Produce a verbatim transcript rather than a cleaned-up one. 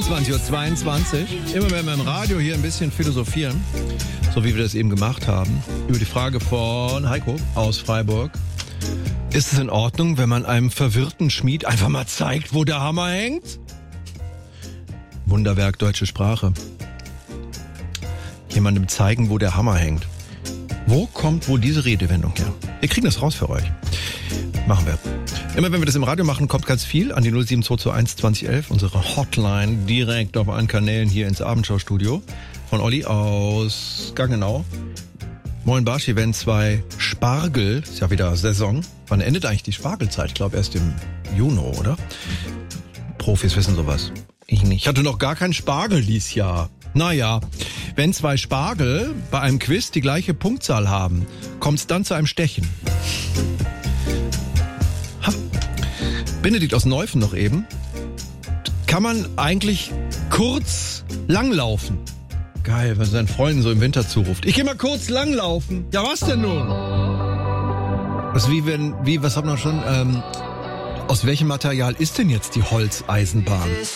einundzwanzig Uhr zweiundzwanzig. Immer wenn wir im Radio hier ein bisschen philosophieren, so wie wir das eben gemacht haben, über die Frage von Heiko aus Freiburg. Ist es in Ordnung, wenn man einem verwirrten Schmied einfach mal zeigt, wo der Hammer hängt? Wunderwerk deutsche Sprache. Jemandem zeigen, wo der Hammer hängt. Wo kommt wohl diese Redewendung her? Wir kriegen das raus für euch. Machen wir. Immer wenn wir das im Radio machen, kommt ganz viel an die null sieben zwei zwei eins zwanzig elf, unsere Hotline, direkt auf allen Kanälen hier ins Abendschau-Studio. Von Olli aus Gangenau. Moin Barschi, wenn zwei Spargel, ist ja wieder Saison. Wann endet eigentlich die Spargelzeit? Ich glaube erst im Juni, oder? Profis wissen sowas. Ich nicht. Ich hatte noch gar keinen Spargel dieses Jahr. Naja, wenn zwei Spargel bei einem Quiz die gleiche Punktzahl haben, kommt es dann zu einem Stechen. Ha. Benedikt aus Neufen noch eben. Kann man eigentlich kurz langlaufen? Geil, wenn sein Freund so im Winter zuruft. Ich geh mal kurz langlaufen. Ja, was denn nun? Das ist wie wenn, wie, was haben wir schon, ähm, aus welchem Material ist denn jetzt die Holzeisenbahn?